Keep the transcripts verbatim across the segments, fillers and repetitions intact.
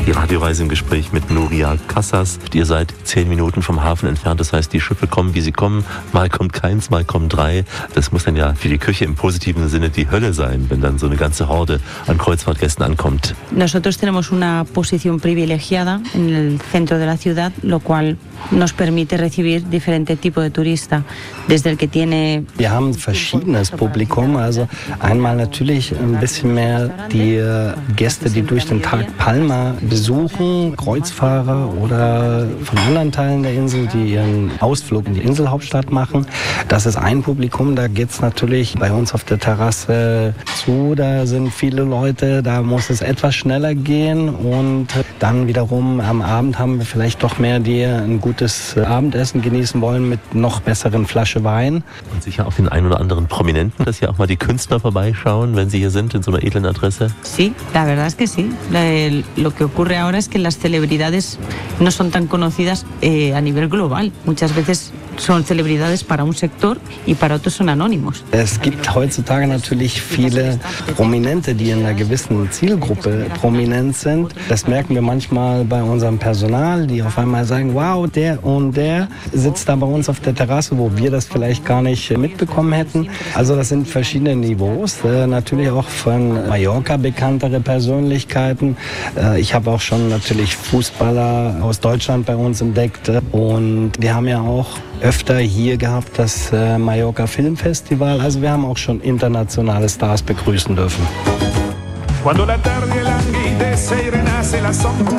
Die Radioreise im Gespräch mit Nuria Casas. Ihr seid zehn Minuten vom Hafen entfernt, das heißt, die Schiffe kommen, wie sie kommen. Mal kommt keins, mal kommen drei. Das muss dann ja für die Küche im positiven Sinne die Hölle sein, wenn dann so eine ganze Horde an Kreuzfahrtgästen ankommt. Nosotros tenemos una posición privilegiada en el centro de la ciudad, lo cual nos permite recibir diferentes tipos de turistas, desde el que tiene... Wir haben verschiedenes Publikum, also einmal natürlich ein bisschen mehr die Gäste, die durch den Tag Palma besuchen, Kreuzfahrer oder von anderen Teilen der Insel, die ihren Ausflug in die Inselhauptstadt machen. Das ist ein Publikum, da geht es natürlich bei uns auf der Terrasse zu, da sind viele Leute, da muss es etwas schneller gehen und dann wiederum am Abend haben wir vielleicht doch mehr, die ein gutes Abendessen genießen wollen mit noch besseren Flasche Wein. Und sicher auch den einen oder anderen Prominenten, dass hier auch mal die Künstler vorbeischauen, wenn sie hier sind in so einer edlen Adresse. Sí, la verdad es que sí. Lo que ocurre ahora es que las celebridades no son tan conocidas eh, a nivel global. Muchas veces son celebridades para un sector y para otros son anónimos. Es gibt heutzutage natürlich viele Prominente, die in einer gewissen Zielgruppe prominent sind. Das merken wir manchmal bei unserem Personal, die auf einmal sagen, wow, der und der sitzt da bei uns auf der Terrasse, wo wir das vielleicht gar nicht mitbekommen hätten. Also das sind verschiedene Niveaus. Äh, natürlich auch von Mallorca bekanntere Persönlichkeiten. Äh, ich habe auch schon natürlich Fußballer aus Deutschland bei uns entdeckt. Und wir haben ja auch öfter hier gehabt das äh, Mallorca Filmfestival. Also wir haben auch schon internationale Stars begrüßen dürfen. Cuando la tarde languidece y renace la sombra,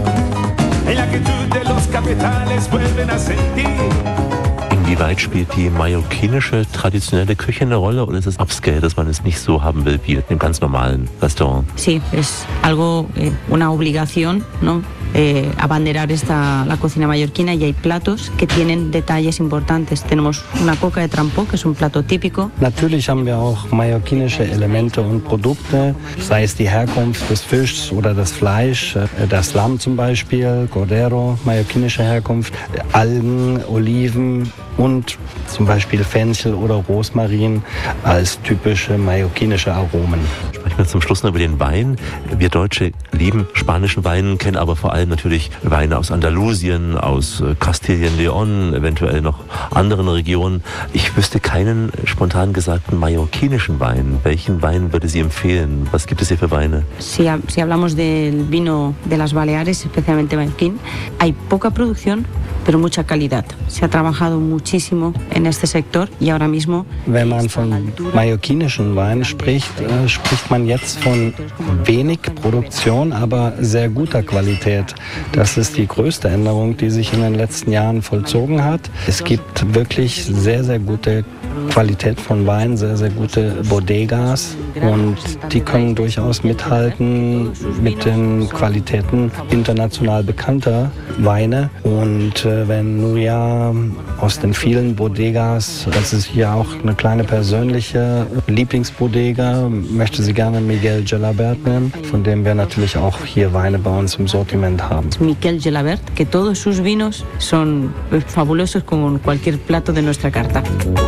en la quietud de los capitales vuelven a sentir. Inwieweit spielt die mallorquinische traditionelle Küche eine Rolle oder ist es upscale, dass man es nicht so haben will wie in einem ganz normalen Restaurant? Sí, es algo, eh, una obligación, ¿no? Eh, abanderar esta, la cocina mallorquina y hay platos que tienen detalles importantes. Tenemos una coca de trampó, que es un plato típico. Natürlich haben wir auch mallorquinische Elemente und Produkte, sei es die Herkunft des Fischs oder das Fleisch, das Lamm zum Beispiel, Cordero, mallorquinische Herkunft, Algen, Oliven und zum Beispiel Fenchel oder Rosmarin als typische mallorquinische Aromen. Sprechen wir zum Schluss noch über den Wein. Wir Deutsche lieben spanischen Wein, kennen aber vor allem natürlich Weine aus Andalusien, aus Kastilien-León, eventuell noch anderen Regionen. Ich wüsste keinen spontan gesagten mallorquinischen Wein. Welchen Wein würde Sie empfehlen? Was gibt es hier für Weine? Si, si hablamos del vino de las Baleares, especialmente mallorquín, hay poca producción, pero mucha calidad. Se ha trabajado muchísimo en este sector y ahora mismo... Wenn man von mallorquinischen Wein spricht, äh, spricht man jetzt von wenig Produktion, aber sehr guter Qualität. Das ist die größte Änderung, die sich in den letzten Jahren vollzogen hat. Es gibt wirklich sehr, sehr gute Qualität von Wein, sehr, sehr gute Bodegas und die können durchaus mithalten mit den Qualitäten international bekannter Weine. Und äh, wenn Nuria aus den vielen Bodegas, das ist hier auch eine kleine persönliche Lieblingsbodega, möchte sie gerne Miguel Gelabert nennen, von dem wir natürlich auch hier Weine bei uns im Sortiment haben. Miguel Gelabert, que todos sus vinos son fabulosos con cualquier plato de nuestra carta.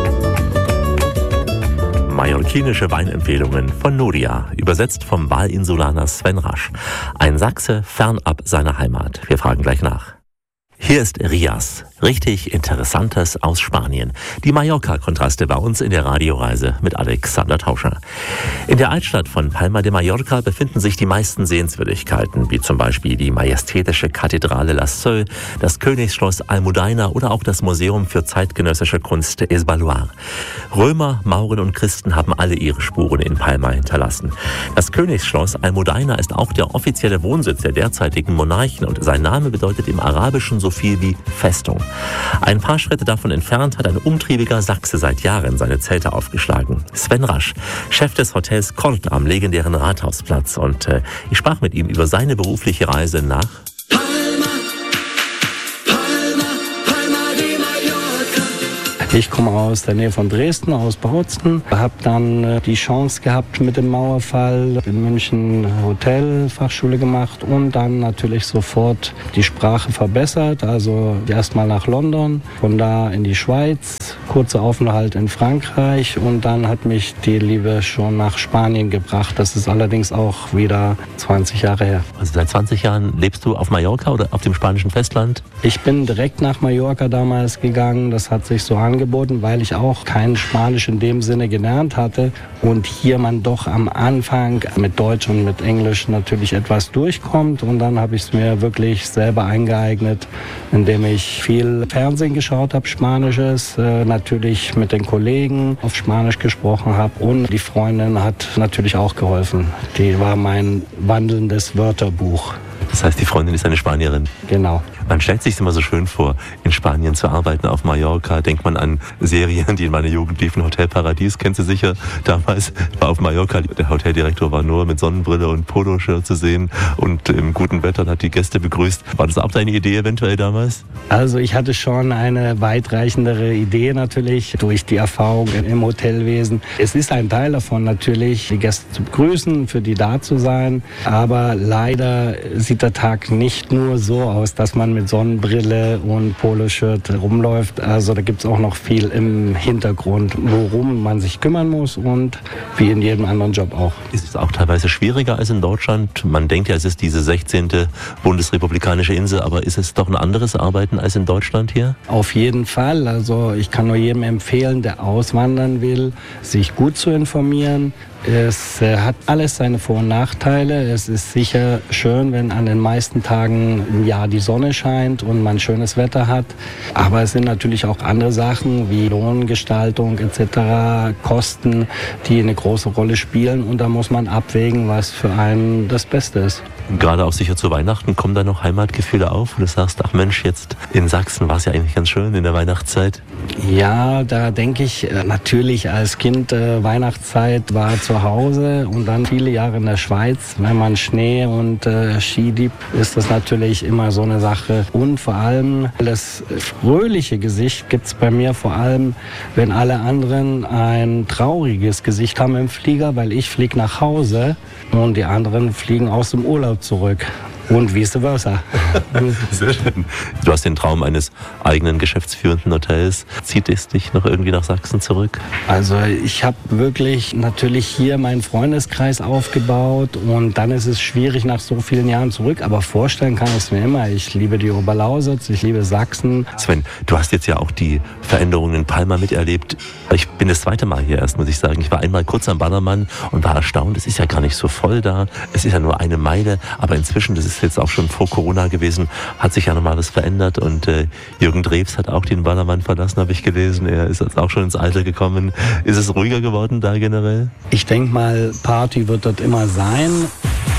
Mallorquinische Weinempfehlungen von Nuria, übersetzt vom Walinsulaner Sven Rasch. Ein Sachse fernab seiner Heimat. Wir fragen gleich nach. Hier ist Rias, richtig Interessantes aus Spanien. Die Mallorca-Kontraste bei uns in der Radioreise mit Alexander Tauscher. In der Altstadt von Palma de Mallorca befinden sich die meisten Sehenswürdigkeiten, wie zum Beispiel die majestätische Kathedrale Las Seu, das Königsschloss Almudaina oder auch das Museum für zeitgenössische Kunst Es Baluar. Römer, Mauren und Christen haben alle ihre Spuren in Palma hinterlassen. Das Königsschloss Almudaina ist auch der offizielle Wohnsitz der derzeitigen Monarchen und sein Name bedeutet im Arabischen so viel wie Festung. Ein paar Schritte davon entfernt hat ein umtriebiger Sachse seit Jahren seine Zelte aufgeschlagen. Sven Rasch, Chef des Hotels Kort am legendären Rathausplatz. Und äh, ich sprach mit ihm über seine berufliche Reise nach Ich komme aus der Nähe von Dresden, aus Bautzen. Habe dann die Chance gehabt mit dem Mauerfall in München Hotelfachschule gemacht und dann natürlich sofort die Sprache verbessert. Also erstmal nach London, von da in die Schweiz, kurzer Aufenthalt in Frankreich und dann hat mich die Liebe schon nach Spanien gebracht. Das ist allerdings auch wieder zwanzig Jahre her. Also seit zwanzig Jahren lebst du auf Mallorca oder auf dem spanischen Festland? Ich bin direkt nach Mallorca damals gegangen. Das hat sich so angeboten, weil ich auch kein Spanisch in dem Sinne gelernt hatte. Und hier man doch am Anfang mit Deutsch und mit Englisch natürlich etwas durchkommt. Und dann habe ich es mir wirklich selber eingeeignet, indem ich viel Fernsehen geschaut habe, Spanisches, äh, natürlich mit den Kollegen auf Spanisch gesprochen habe. Und die Freundin hat natürlich auch geholfen. Die war mein wandelndes Wörterbuch. Das heißt, die Freundin ist eine Spanierin? Genau. Man stellt sich immer so schön vor, in Spanien zu arbeiten, auf Mallorca. Denkt man an Serien, die in meiner Jugend liefen. Hotel Paradies, kennst du sicher. Damals war auf Mallorca, der Hoteldirektor war nur mit Sonnenbrille und Poloshirt zu sehen und im guten Wetter und hat die Gäste begrüßt. War das auch deine Idee eventuell damals? Also ich hatte schon eine weitreichendere Idee natürlich durch die Erfahrung im Hotelwesen. Es ist ein Teil davon natürlich, die Gäste zu begrüßen, für die da zu sein. Aber leider sieht der Tag nicht nur so aus, dass man mit Sonnenbrille und Poloshirt rumläuft. Also da gibt es auch noch viel im Hintergrund, worum man sich kümmern muss und wie in jedem anderen Job auch. Ist es auch teilweise schwieriger als in Deutschland? Man denkt ja, es ist diese sechzehnte bundesrepublikanische Insel, aber ist es doch ein anderes Arbeiten als in Deutschland hier? Auf jeden Fall. Also ich kann nur jedem empfehlen, der auswandern will, sich gut zu informieren. Es äh, hat alles seine Vor- und Nachteile. Es ist sicher schön, wenn an den meisten Tagen im Jahr die Sonne scheint und man schönes Wetter hat. Aber es sind natürlich auch andere Sachen wie Lohngestaltung et cetera, Kosten, die eine große Rolle spielen. Und da muss man abwägen, was für einen das Beste ist. Gerade auch sicher zu Weihnachten, kommen da noch Heimatgefühle auf? Und du sagst, ach Mensch, jetzt in Sachsen war es ja eigentlich ganz schön in der Weihnachtszeit. Ja, da denke ich natürlich als Kind, äh, Weihnachtszeit war zu Hause und dann viele Jahre in der Schweiz. Wenn man Schnee und äh, Ski liebt, ist das natürlich immer so eine Sache. Und vor allem das fröhliche Gesicht gibt es bei mir vor allem, wenn alle anderen ein trauriges Gesicht haben im Flieger, weil ich fliege nach Hause und die anderen fliegen aus dem Urlaub zurück. Und vice versa. Sehr schön. Du hast den Traum eines eigenen geschäftsführenden Hotels. Zieht es dich noch irgendwie nach Sachsen zurück? Also ich habe wirklich natürlich hier meinen Freundeskreis aufgebaut und dann ist es schwierig nach so vielen Jahren zurück. Aber vorstellen kann ich es mir immer. Ich liebe die Oberlausitz, ich liebe Sachsen. Sven, du hast jetzt ja auch die Veränderungen in Palma miterlebt. Ich bin das zweite Mal hier erst, muss ich sagen. Ich war einmal kurz am Bannermann und war erstaunt. Es ist ja gar nicht so voll da. Es ist ja nur eine Meile. Aber inzwischen, das ist jetzt auch schon vor Corona gewesen, hat sich ja nochmal was verändert und äh, Jürgen Drews hat auch den Ballermann verlassen, habe ich gelesen. Er ist jetzt auch schon ins Alter gekommen. Ist es ruhiger geworden da generell? Ich denke mal, Party wird dort immer sein,